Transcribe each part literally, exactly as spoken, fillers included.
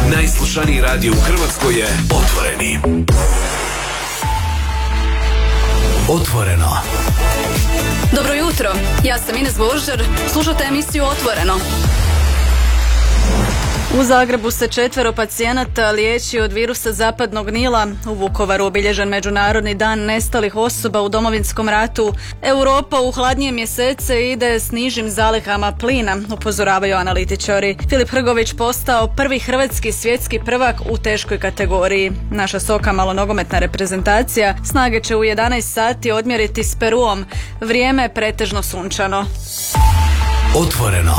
Najslušaniji radio u Hrvatskoj je Otvoreni. Otvoreno. Dobro jutro, ja sam Ines Božar, slušate emisiju Otvoreno. U Zagrebu se četvero pacijenata liječi od virusa zapadnog Nila. U Vukovaru obilježen Međunarodni dan nestalih osoba u Domovinskom ratu. Europa u hladnije mjesece ide s nižim zalihama plina, upozoravaju analitičari. Filip Hrgović postao prvi hrvatski svjetski prvak u teškoj kategoriji. Naša Soka malonogometna reprezentacija snage će u jedanaest sati odmjeriti s Peruom. Vrijeme je pretežno sunčano. Otvoreno.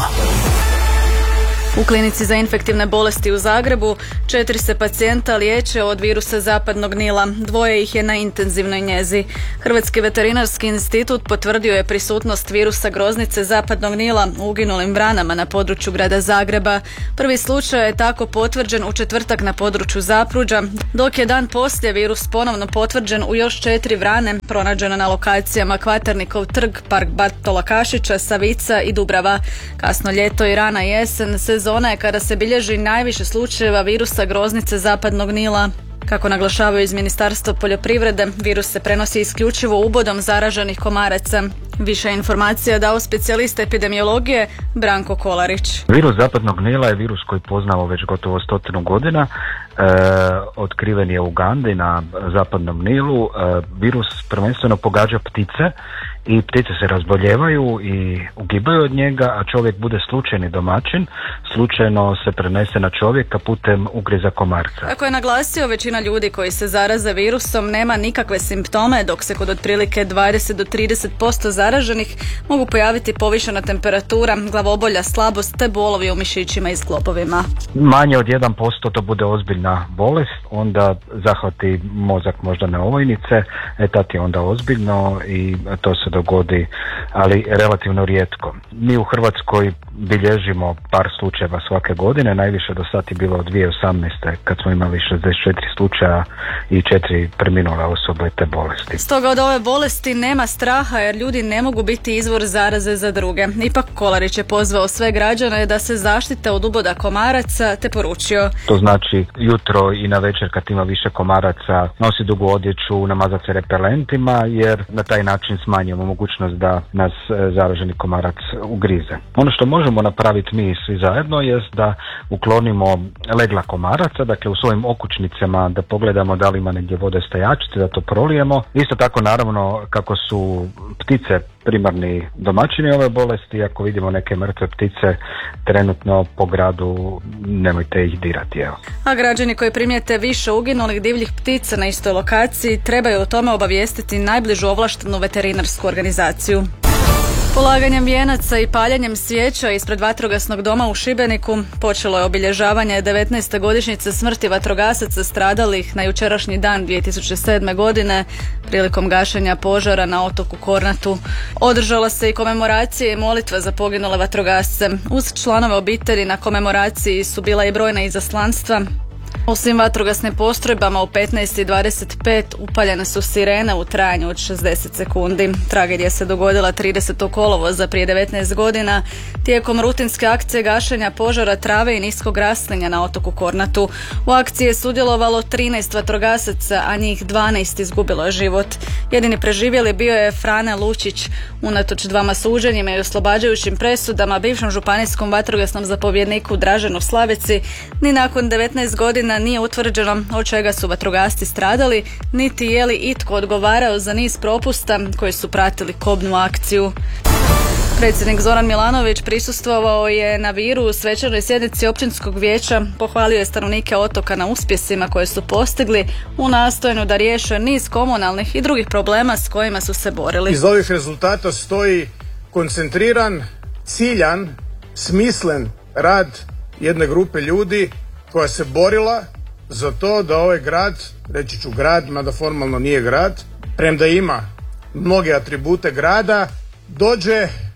U klinici za infektivne bolesti u Zagrebu četiri se pacijenta liječe od virusa zapadnog Nila. Dvoje ih je na intenzivnoj njezi. Hrvatski veterinarski institut potvrdio je prisutnost virusa groznice zapadnog Nila u uginulim vranama na području grada Zagreba. Prvi slučaj je tako potvrđen u četvrtak na području Zapruđa, dok je dan poslije virus ponovno potvrđen u još četiri vrane pronađene na lokacijama Kvaternikov trg, park Bartola Kašića, Savica i Dubrava. Kasno ljeto i rana jesen sezona je kada se bilježi najviše slučajeva virusa groznice zapadnog Nila. Kako naglašavaju iz Ministarstva poljoprivrede, virus se prenosi isključivo ubodom zaraženih komaraca. Više informacija dao specijalist epidemiologije Branko Kolarić. Virus zapadnog Nila je virus koji poznamo već gotovo stotinu godina. E, otkriven je u Ugandi na zapadnom Nilu. E, virus prvenstveno pogađa ptice i ptice se razboljevaju i ugibaju od njega, a čovjek bude slučajni domaćin, slučajno se prenese na čovjeka putem ugriza komarca. Kako je naglasio, većina ljudi koji se zaraze virusom nema nikakve simptome, dok se kod otprilike dvadeset do trideset posto zaraženih mogu pojaviti povišena temperatura, glavobolja, slabost te bolovi u mišićima i sklopovima. Manje od jedan posto to bude ozbiljna bolest, onda zahvati mozak moždane ovojnice, e tad je onda ozbiljno i to se dogodi, ali relativno rijetko. Mi u Hrvatskoj bilježimo par slučajeva svake godine, najviše do sad je bilo od dvije tisuće osamnaeste kad smo imali šezdeset četiri slučaja i četiri preminule osobe te bolesti. Stoga od ove bolesti nema straha jer ljudi ne mogu biti izvor zaraze za druge. Ipak Kolarić je pozvao sve građane da se zaštite od uboda komaraca te poručio. To znači jutro i na večer kad ima više komaraca nosi dugu odjeću, namazati se repelentima jer na taj način smanjimo mogućnost da nas zaraženi komarac ugrize. Ono što možemo napraviti mi svi zajedno jest da uklonimo legla komaraca, dakle u svojim okućnicama da pogledamo da li ima negdje vode stajačice, da to prolijemo. Isto tako naravno kako su ptice primarni domaćini ove bolesti, ako vidimo neke mrtve ptice trenutno po gradu, nemojte ih dirati. Evo. A građani koji primijete više uginulih divljih ptica na istoj lokaciji trebaju o tome obavijestiti najbližu ovlaštenu veterinarsku organizaciju. Polaganjem vijenaca i paljenjem svijeća ispred vatrogasnog doma u Šibeniku počelo je obilježavanje devetnaeste godišnjice smrti vatrogasaca stradalih na jučerašnji dan dvije tisuće sedme. godine prilikom gašenja požara na otoku Kornatu. Održala se i komemoracija i molitva za poginule vatrogasce. Uz članove obitelji na komemoraciji su bila i brojna izaslanstva. U svim vatrogasnim postrojbama u petnaest i dvadeset pet upaljene su sirene u trajanju od šezdeset sekundi. Tragedija se dogodila tridesetog kolovoza prije devetnaest godina tijekom rutinske akcije gašenja požara trave i niskog raslinja na otoku Kornatu. U akciji je sudjelovalo trinaest vatrogasaca, a njih dvanaest izgubilo je život. Jedini preživjeli bio je Frane Lučić. Unatoč dvama suđenjima i oslobađajućim presudama bivšem županijskom vatrogasnom zapovjedniku Draženu Slavici, ni nakon devetnaest godina nije utvrđeno od čega su vatrogasci stradali, niti je li itko odgovarao za niz propusta koji su pratili kobnu akciju. Predsjednik Zoran Milanović prisustvovao je na Viru u svečanoj sjednici općinskog vijeća, pohvalio je stanovnike otoka na uspjesima koje su postigli u nastojanju da riješe niz komunalnih i drugih problema s kojima su se borili. Iz ovih rezultata stoji koncentriran, ciljan, smislen rad jedne grupe ljudi koja se borila za to da ovaj grad, reći ću grad, mada formalno nije grad, premda ima mnoge atribute grada, dođe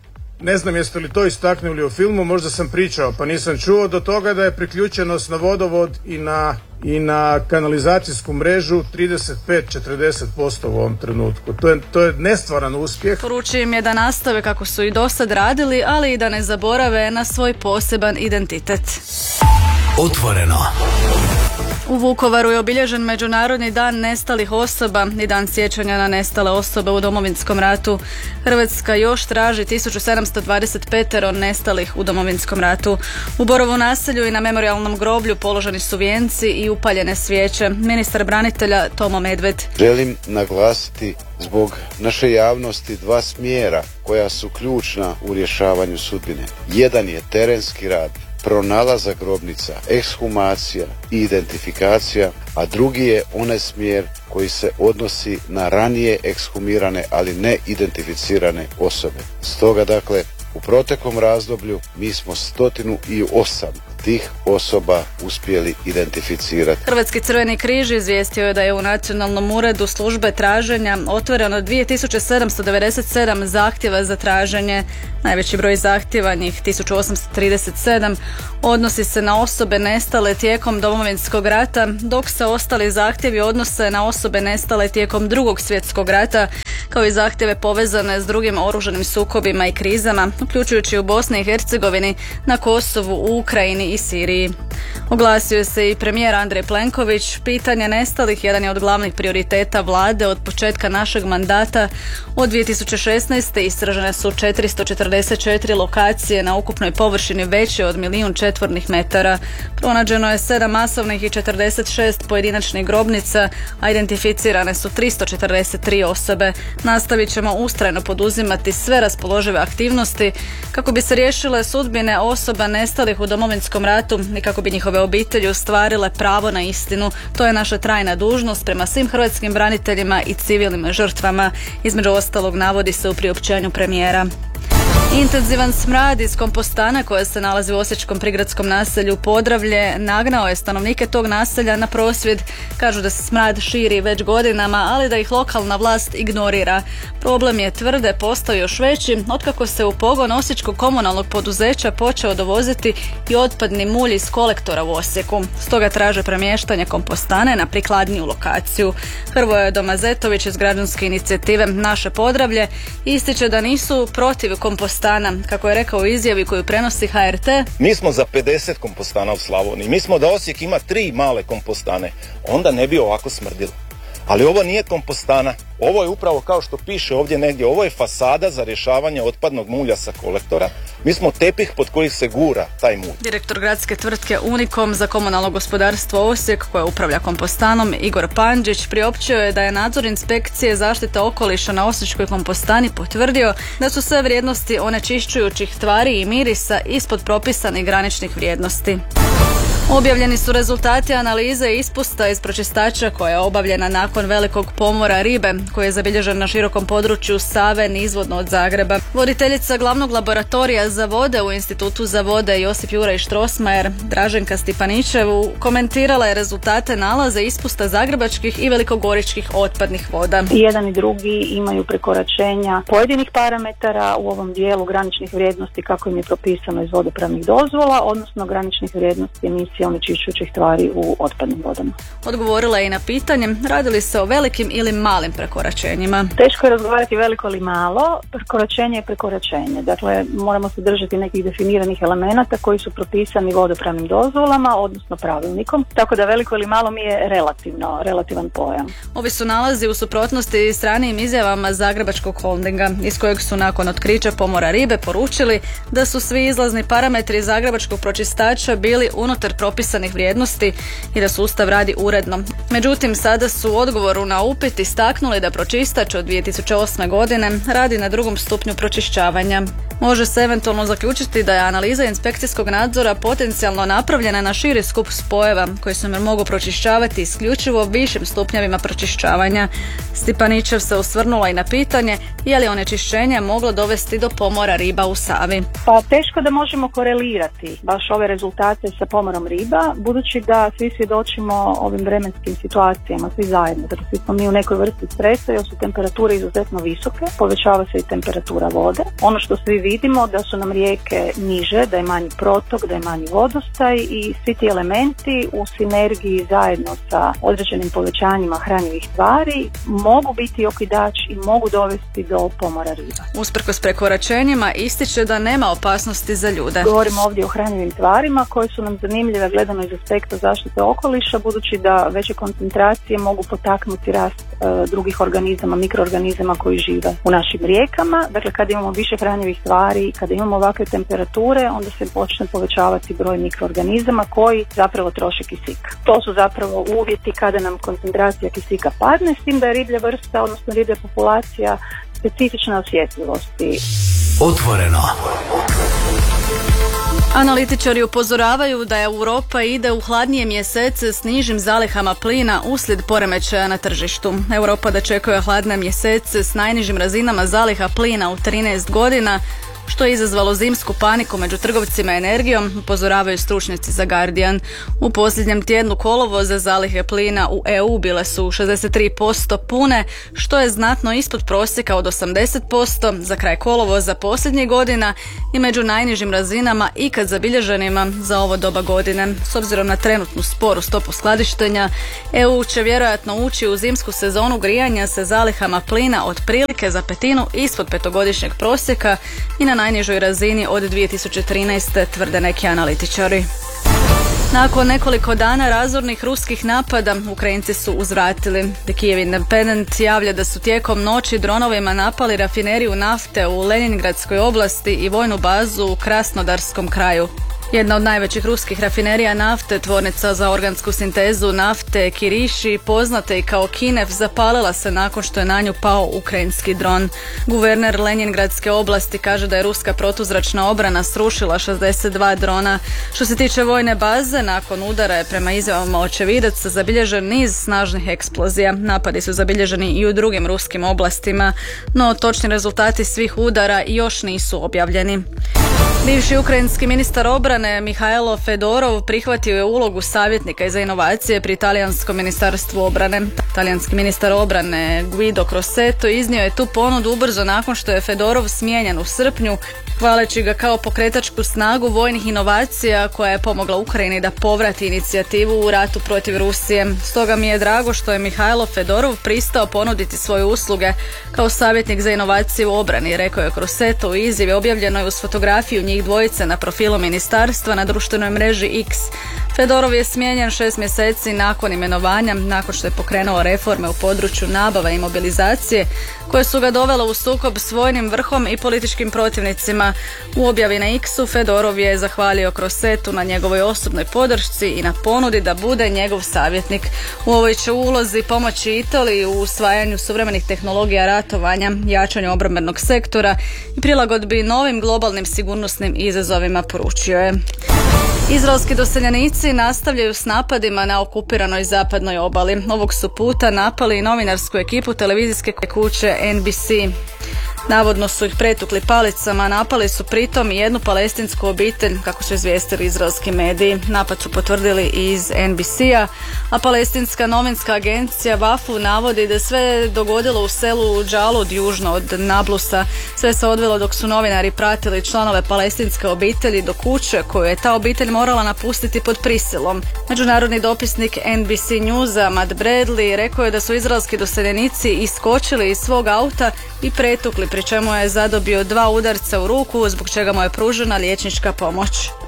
ne znam jeste li to istaknuli u filmu, možda sam pričao pa nisam čuo, do toga da je priključenost na vodovod i na, i na kanalizacijsku mrežu trideset pet do četrdeset posto u ovom trenutku. To je, to je nestvaran uspjeh. Poručujem im je da nastave kako su i do sad radili, ali i da ne zaborave na svoj poseban identitet. Otvoreno. U Vukovaru je obilježen Međunarodni dan nestalih osoba i dan sjećanja na nestale osobe u Domovinskom ratu. Hrvatska još traži tisuću sedamsto dvadeset pet nestalih u Domovinskom ratu. U Borovu naselju i na memorijalnom groblju položeni su vijenci i upaljene svijeće. Ministar branitelja Tomo Medved. Želim naglasiti zbog naše javnosti dva smjera koja su ključna u rješavanju sudbine. Jedan je terenski rad, pronalazak grobnica, ekshumacija i identifikacija, a drugi je onaj smjer koji se odnosi na ranije ekshumirane, ali ne identificirane osobe. Stoga, dakle, u proteklom razdoblju mi smo stotinu i osam tih osoba uspjeli identificirati. Hrvatski Crveni križ izvijestio je da je u Nacionalnom uredu službe traženja otvoreno dvije tisuće sedamsto devedeset sedam zahtjeva za traženje. Najveći broj zahtjeva, njih tisuću osamsto trideset sedam, odnosi se na osobe nestale tijekom Domovinskog rata, dok se ostali zahtjevi odnose na osobe nestale tijekom Drugog svjetskog rata, kao i zahtjeve povezane s drugim oružanim sukobima i krizama, uključujući u Bosni i Hercegovini, na Kosovu, u Ukrajini i Siriji. Oglasio se i premijer Andrej Plenković. Pitanje nestalih jedan je od glavnih prioriteta vlade od početka našeg mandata. Od dvije tisuće šesnaeste. istražene su četiristo četrdeset četiri lokacije na ukupnoj površini veće od milijun četvornih metara. Pronađeno je sedam masovnih i četrdeset šest pojedinačnih grobnica, a identificirane su tristo četrdeset tri osobe. Nastavit ćemo ustrajno poduzimati sve raspoložive aktivnosti kako bi se riješile sudbine osoba nestalih u Domovinskom ratu i kako bi njihove obitelji ostvarile pravo na istinu. To je naša trajna dužnost prema svim hrvatskim braniteljima i civilnim žrtvama. Između ostalog navodi se u priopćenju premijera. Intenzivan smrad iz kompostana koja se nalazi u osječkom prigradskom naselju Podravlje nagnao je stanovnike tog naselja na prosvjed. Kažu da se smrad širi već godinama, ali da ih lokalna vlast ignorira. Problem je, tvrde, postao još veći otkako se u pogon osječkog komunalnog poduzeća počeo dovoziti i otpadni mulj iz kolektora u Osijeku. Stoga traže premještanje kompostane na prikladniju lokaciju. Hrvoje Domazetović iz građanske inicijative Naše Podravlje ističe da nisu protiv kompostana. Kako je rekao u izjavi koju prenosi H R T. Mi smo za pedeset kompostana u Slavoniji. Mi smo da Osijek ima tri male kompostane. Onda ne bi ovako smrdilo. Ali ovo nije kompostana. Ovo je upravo kao što piše ovdje negdje. Ovo je fasada za rješavanje otpadnog mulja sa kolektora. Mi smo tepih pod koji se gura taj mulj. Direktor gradske tvrtke Unikom za komunalno gospodarstvo Osijek, koja upravlja kompostanom, Igor Pandžić, priopćio je da je nadzor inspekcije zaštite okoliša na osječkoj kompostani potvrdio da su sve vrijednosti onečišćujućih tvari i mirisa ispod propisanih graničnih vrijednosti. Objavljeni su rezultati analize ispusta iz pročistača koja je obavljena nakon velikog pomora ribe koji je zabilježen na širokom području Save nizvodno od Zagreba. Voditeljica glavnog laboratorija za vode u Institutu za vode Josip Juraj Štrosmajer, Draženka Stipaničevu, komentirala je rezultate nalaza ispusta zagrebačkih i velikogoričkih otpadnih voda. I jedan i drugi imaju prekoračenja pojedinih parametara u ovom dijelu graničnih vrijednosti kako im je propisano iz vodopravnih dozvola, odnosno graničnih vrijednosti emisije onečišćujućih tvari u otpadnim vodama. Odgovorila je i na pitanje radi li se o velikim ili malim prekoračenjima. Teško je razgovarati veliko ili malo, prekoračenje je prekoračenje. Dakle, moramo se držati nekih definiranih elemenata koji su propisani vodopravnim dozvolama, odnosno pravilnikom. Tako da veliko ili malo mi je relativno, relativan pojam. Ovi su nalazi u suprotnosti s ranijim izjavama Zagrebačkog holdinga, iz kojeg su nakon otkrića pomora ribe poručili da su svi izlazni parametri zagrebačkog pročistača bili unutar propisanih vrijednosti i da sustav radi uredno. Međutim, sada su u odgovoru na upit istaknuli da pročistač od dvije tisuće osme. godine radi na drugom stupnju pročišćavanja. Može se eventualno zaključiti da je analiza inspekcijskog nadzora potencijalno napravljena na širi skup spojeva koji se mogu pročišćavati isključivo višim stupnjevima pročišćavanja. Stipaničev se osvrnula i na pitanje je li onečišćenje moglo dovesti do pomora riba u Savi. Pa teško da možemo korelirati baš ove rezultate sa pomorom riba, budući da svi svjedočimo ovim vremenskim situacijama, svi zajedno. Dakle, svi smo mi u nekoj vrsti stresa jer su temperature izuzetno visoke, povećava se i temperatura vode. Ono što svi vidimo da su nam rijeke niže, da je manji protok, da je manji vodostaj i svi ti elementi u sinergiji zajedno sa određenim povećanjima hranjivih tvari mogu biti okidač i mogu dovesti do pomora riba. Usprkos prekoračenjima ističe da nema opasnosti za ljude. Govorimo ovdje o hranjivim tvarima koje su nam zanimljive gledano iz aspekta zaštite okoliša, budući da veće koncentracije mogu potaknuti rast e, drugih organizama, mikroorganizama koji žive u našim rijekama. Dakle, kad imamo više hranjivih tvari i kada imamo ovakve temperature, onda se počne povećavati broj mikroorganizama koji zapravo troše kisik. To su zapravo uvjeti kada nam koncentracija kisika padne, s tim da je riblja vrsta, odnosno riblja populacija specifična osjetljivosti. Otvoreno. Analitičari upozoravaju da Europa ide u hladnije mjesece s nižim zalihama plina uslijed poremećaja na tržištu. Europa dočekuje hladne mjesece s najnižim razinama zaliha plina u trinaest godina, što je izazvalo zimsku paniku među trgovcima energijom, upozoravaju stručnjaci za Guardian. U posljednjem tjednu kolovoza zalihe plina u E U bile su šezdeset tri posto pune, što je znatno ispod prosjeka od osamdeset posto za kraj kolovoza posljednjih godina i među najnižim razinama ikad zabilježenima za ovo doba godine. S obzirom na trenutnu sporu stopu skladištenja, E U će vjerojatno ući u zimsku sezonu grijanja sa zalihama plina otprilike za petinu ispod petogodišnjeg prosjeka i na najnižoj razini od dvije tisuće trinaeste, tvrde neki analitičari. Nakon nekoliko dana razornih ruskih napada, Ukrajinci su uzvratili. The Kyiv Independent javlja da su tijekom noći dronovima napali rafineriju nafte u Leningradskoj oblasti i vojnu bazu u Krasnodarskom kraju. Jedna od najvećih ruskih rafinerija nafte, tvornica za organsku sintezu nafte Kiriši, poznata i kao Kinev, zapalila se nakon što je na nju pao ukrajinski dron. Guverner Leningradske oblasti kaže da je ruska protuzračna obrana srušila šezdeset dva drona. Što se tiče vojne baze, nakon udara je prema izjavama očevidaca zabilježen niz snažnih eksplozija. Napadi su zabilježeni i u drugim ruskim oblastima, no točni rezultati svih udara još nisu objavljeni. Bivši ukrajinski ministar obrane Mihajlo Fedorov prihvatio je ulogu savjetnika za inovacije pri talijanskom ministarstvu obrane. Talijanski ministar obrane Guido Crosetto iznio je tu ponudu ubrzo nakon što je Fedorov smijenjen u srpnju, hvaleći ga kao pokretačku snagu vojnih inovacija koja je pomogla Ukrajini da povrati inicijativu u ratu protiv Rusije. Stoga mi je drago što je Mihajlo Fedorov pristao ponuditi svoje usluge kao savjetnik za inovacije u obrani, rekao je Crosetto u izjavi objavljenoj uz fotografiju njih dvojice na profilu ministarstva na društvenoj mreži X. Fedorov je smijenjen šest mjeseci nakon imenovanja, nakon što je pokrenuo reforme u području nabava i mobilizacije koje su ga dovele u sukob s vojnim vrhom i političkim protivnicima. U objavi na X-u Fedorov je zahvalio Crosettu na njegovoj osobnoj podršci i na ponudi da bude njegov savjetnik. U ovoj će ulozi pomoći Italiji u usvajanju suvremenih tehnologija ratovanja, jačanju obrambenog sektora i prilagodbi novim globalnim sigurnosnim izazovima, poručio je. Izraelski doseljenici nastavljaju s napadima na okupiranoj zapadnoj obali. Ovog su puta napali i novinarsku ekipu televizijske kuće N B C. Navodno su ih pretukli palicama, napali su pritom i jednu palestinsku obitelj, kako su izvijestili izraelski mediji. Napad su potvrdili iz N B C-a, a palestinska novinska agencija Wafu navodi da sve dogodilo u selu Džalud južno od Nablusa. Sve se odvilo dok su novinari pratili članove palestinske obitelji do kuće koju je ta obitelj morala napustiti pod prisilom. Međunarodni dopisnik N B C Newsa Matt Bradley rekao je da su izraelski doseljenici iskočili iz svog auta i pretukli, pri čemu je zadobio dva udarca u ruku, zbog čega mu je pružena liječnička pomoć.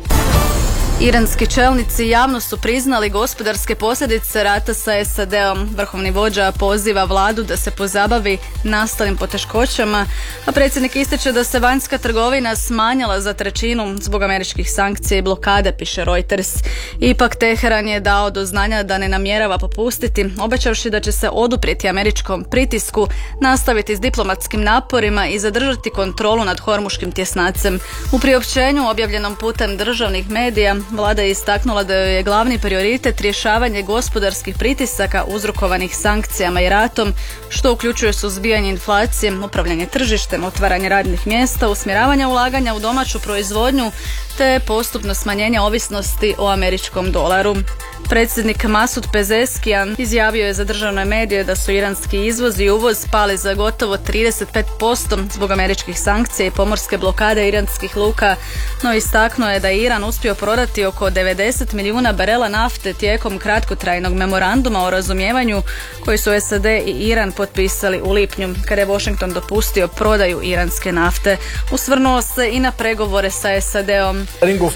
Iranski čelnici javno su priznali gospodarske posljedice rata sa S A D-om. Vrhovni vođa poziva vladu da se pozabavi nastalim poteškoćama, a predsjednik ističe da se vanjska trgovina smanjila za trećinu zbog američkih sankcija i blokade, piše Reuters. Ipak Teheran je dao do znanja da ne namjerava popustiti, obećavši da će se oduprijeti američkom pritisku, nastaviti s diplomatskim naporima i zadržati kontrolu nad Hormuškim tjesnacem. U priopćenju objavljenom putem državnih medija Vlada je istaknula da joj je glavni prioritet rješavanje gospodarskih pritisaka uzrokovanih sankcijama i ratom, što uključuje suzbijanje inflacije, upravljanje tržištem, otvaranje radnih mjesta, usmjeravanje ulaganja u domaću proizvodnju te postupno smanjenje ovisnosti o američkom dolaru. Predsjednik Masud Pezeshkian izjavio je za državne medije da su iranski izvoz i uvoz pali za gotovo trideset pet posto zbog američkih sankcija i pomorske blokade iranskih luka, no istaknuo je da je Iran uspio prodati oko devedeset milijuna barela nafte tijekom kratkotrajnog memoranduma o razumijevanju koji su S A D i Iran potpisali u lipnju, kada je Washington dopustio prodaju iranske nafte. Usvrnuo se i na pregovore sa S A D-om.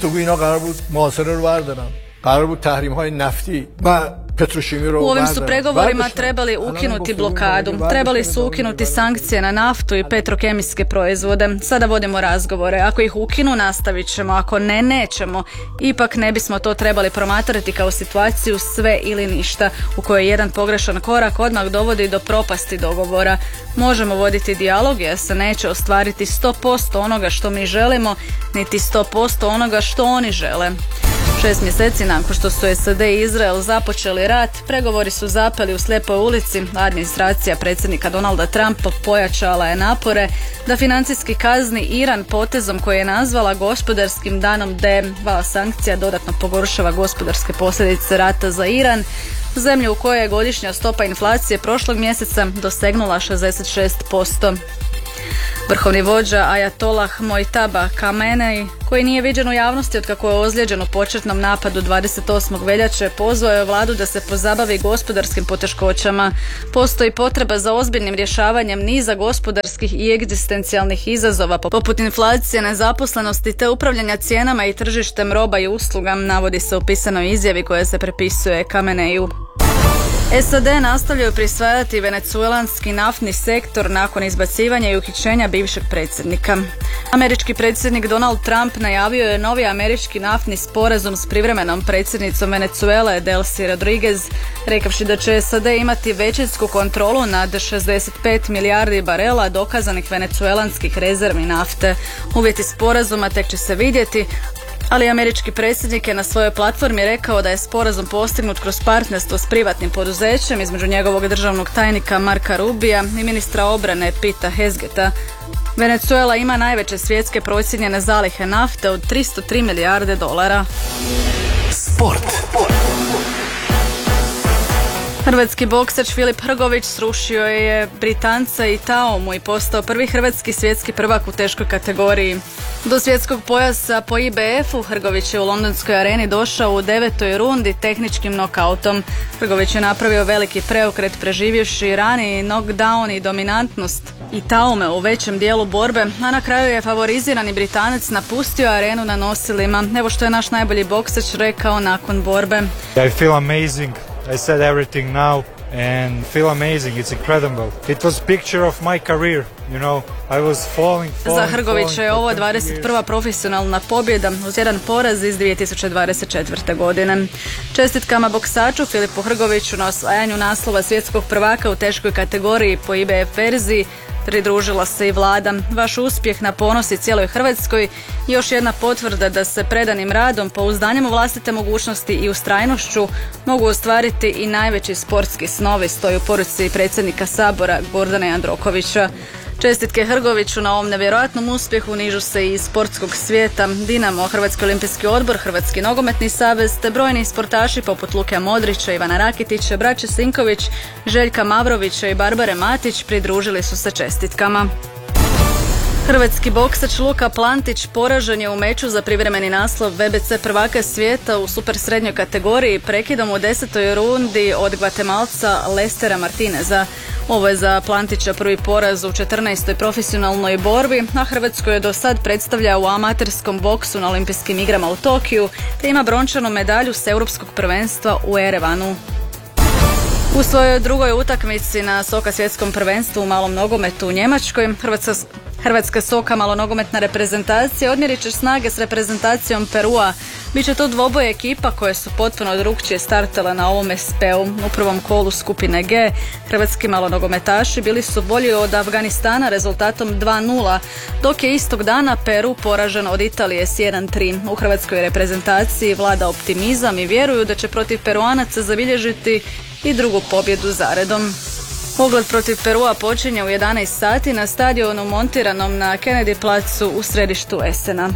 U ovim su pregovorima trebali ukinuti blokadu, trebali su ukinuti sankcije na naftu i petrokemijske proizvode. Sada vodimo razgovore. Ako ih ukinu, nastavit ćemo. Ako ne, nećemo. Ipak ne bismo to trebali promatrati kao situaciju sve ili ništa, u kojoj jedan pogrešan korak odmah dovodi do propasti dogovora. Možemo voditi dijalog jer se neće ostvariti sto posto onoga što mi želimo, niti sto posto onoga što oni žele. Šest mjeseci nakon što su S A D i Izrael započeli rat, pregovori su zapeli u slijepoj ulici. Administracija predsjednika Donalda Trumpa pojačala je napore da financijski kazni Iran potezom koji je nazvala gospodarskim danom D. Val sankcija dodatno pogoršava gospodarske posljedice rata za Iran, zemlju u kojoj je godišnja stopa inflacije prošlog mjeseca dosegnula šezdeset šest posto. Vrhovni vođa Ajatollah Mojtaba Khamenei, koji nije viđen u javnosti otkako je ozlijeđen u početnom napadu dvadeset osmog veljače, pozvao je vladu da se pozabavi gospodarskim poteškoćama. Postoji potreba za ozbiljnim rješavanjem niza gospodarskih i egzistencijalnih izazova, poput inflacije, nezaposlenosti te upravljanja cijenama i tržištem roba i usluga, navodi se u pisanoj izjavi koja se prepisuje Khameneiju. S A D nastavljaju prisvajati venecuelanski naftni sektor nakon izbacivanja i uhićenja bivšeg predsjednika. Američki predsjednik Donald Trump najavio je novi američki naftni sporazum s privremenom predsjednicom Venezuele Delcy Rodriguez, rekavši da će S A D imati većinsku kontrolu nad šezdeset pet milijardi barela dokazanih venecuelanskih rezervi nafte. Uvjeti sporazuma tek će se vidjeti, ali američki predsjednik je na svojoj platformi rekao da je sporazum postignut kroz partnerstvo s privatnim poduzećem između njegovog državnog tajnika Marka Rubija i ministra obrane Pita Hezgeta. Venezuela ima najveće svjetske procijenjene zalihe nafte od tristo tri milijarde dolara. Sport. Hrvatski boksač Filip Hrgović srušio je Britanca i Taumu i postao prvi hrvatski svjetski prvak u teškoj kategoriji. Do svjetskog pojasa po I B F-u Hrgović je u londonskoj areni došao u devetoj rundi tehničkim nokautom. Hrgović je napravio veliki preokret preživjevši raniji knockdown i dominantnost i Taume u većem dijelu borbe, a na kraju je favorizirani Britanac napustio arenu na nosilima. Evo što je naš najbolji boksač rekao nakon borbe. I feel amazing. I said everything now and feel amazing. It's incredible. It was picture of my career, you know. I was falling, falling, Za Hrgovića je ovo falling dvadeset prva profesionalna pobjeda uz jedan poraz iz dvije tisuće dvadeset četvrte. godine. Čestitkama boksaču Filipu Hrgoviću na osvajanju naslova svjetskog prvaka u teškoj kategoriji po I B F verziji pridružila se i vlada. Vaš uspjeh na ponosi cijeloj Hrvatskoj, još jedna potvrda da se predanim radom, pouzdanjem u vlastite mogućnosti i ustrajnošću mogu ostvariti i najveći sportski snovi, stoji u poruci predsjednika Sabora Gordana Jandrokovića. Čestitke Hrgoviću na ovom nevjerojatnom uspjehu nižu se i iz sportskog svijeta. Dinamo, Hrvatski olimpijski odbor, Hrvatski nogometni savez te brojni sportaši poput Luke Modrića, Ivana Rakitića, braće Sinković, Željka Mavrovića i Barbare Matić pridružili su se čestitkama. Hrvatski boksač Luka Plantić poražen je u meču za privremeni naslov V B C prvaka svijeta u super srednjoj kategoriji prekidom u desetoj rundi od Gvatemalca Lestera Martineza. Ovo je za Plantića prvi poraz u četrnaestoj profesionalnoj borbi, a Hrvatsku je do sad predstavlja u amaterskom boksu na olimpijskim igrama u Tokiju, te ima brončanu medalju s europskog prvenstva u Erevanu. U svojoj drugoj utakmici na Soka svjetskom prvenstvu u malom nogometu u Njemačkoj, Hrvatska, Hrvatska soka malonogometna reprezentacija odmjerit će snage s reprezentacijom Perua. Biće to dvoboje ekipa koje su potpuno drukčije startale na ovom es pe u. U prvom kolu skupine G hrvatski malonogometaši bili su bolji od Afganistana rezultatom dva nula, dok je istog dana Peru poražen od Italije s jedan tri. U hrvatskoj reprezentaciji vlada optimizam i vjeruju da će protiv Peruanaca zabilježiti i drugu pobjedu zaredom. Pogled protiv Perua počinje u jedanaest sati na stadionu montiranom na Kennedy placu u središtu Essena.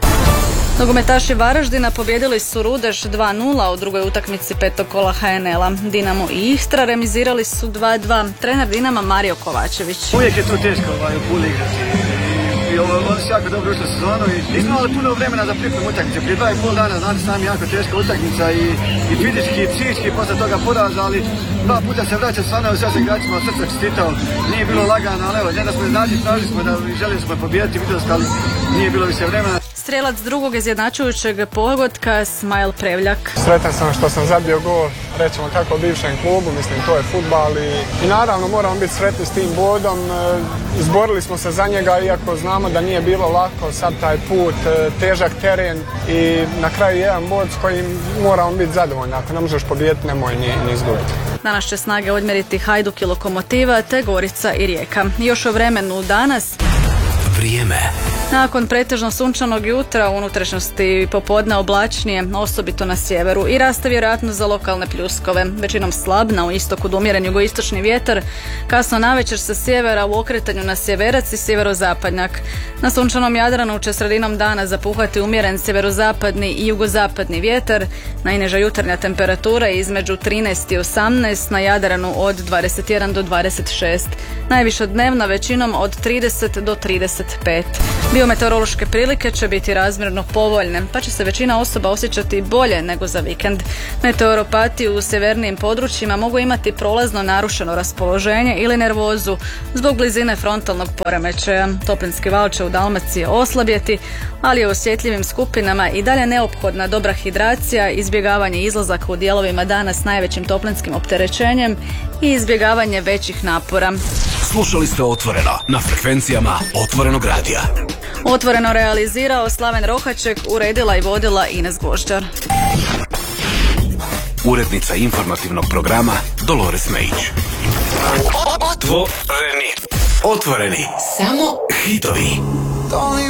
Nogometaši Varaždina pobjedili su Rudeš dva nula u drugoj utakmici petog kola ha en el-a. Dinamo i Istra remizirali su dva dva. Trener Dinama Mario Kovačević. Uvijek je to teško ovaj, u Puli igrati. I ovo, ovo su jako dobro ušli sezonu i nismo imali puno vremena za pripremu utakmice. Prije dva i pol dana, znate sami, jako teška utakmica i, i fizički i psihički posle toga poraz, ali dva puta se vraća stvarno sve se igračima od srca čestitao. Nije bilo lagano, ali evo, njega smo iznaći, tražili smo da željeli smo pobijeti, vidjeli smo, ali nije bilo više vremena. Strijelac drugog izjednačujućeg pogotka Smajl Prevljak. Sretan sam što sam zabio gol, rećemo tako, bivšem klubu, mislim to je fudbal i, i naravno moramo biti sretni s tim bodom. Izborili smo se za njega iako znamo da nije bilo lako, sad taj put, težak teren i na kraju jedan bod s kojim moramo biti zadovoljni. Ako ne možeš pobijediti, nemoj ni, ni izgubiti. Danas će snage odmjeriti Hajduk i Lokomotiva te Gorica i Rijeka. Još o vremenu danas. Vrijeme. Nakon pretežno sunčanog jutra u unutrašnjosti popodne oblačnije, osobito na sjeveru, i raste vjerojatno za lokalne pljuskove. Većinom slab, na istoku umjeren jugoistočni vjetar, kasno navečer sa sjevera u okretanju na sjeverac i sjeverozapadnjak. Na sunčanom Jadranu će sredinom dana zapuhati umjeren sjeverozapadni i jugozapadni vjetar, najniža jutarnja temperatura je između trinaest i osamnaest, na Jadranu od dvadeset jedan do dvadeset šest, najviša dnevna većinom od trideset do trideset pet. Biometeorološke prilike će biti razmjerno povoljne, pa će se većina osoba osjećati bolje nego za vikend. Meteoropati u sjevernijim područjima mogu imati prolazno narušeno raspoloženje ili nervozu zbog blizine frontalnog poremećaja. Toplinski val će u Dalmaciji oslabjeti, ali je u osjetljivim skupinama i dalje neophodna dobra hidracija, izbjegavanje izlazaka u dijelovima dana s najvećim toplinskim opterećenjem i izbjegavanje većih napora. Slušali ste Otvoreno na frekvencijama Otvorenog radija. Otvoreno realizirao Slaven Rohaček, uredila i vodila Ines Gvožđar. Urednica informativnog programa Dolores Mejić. Otvoreni. Otvoreni. Samo hitovi.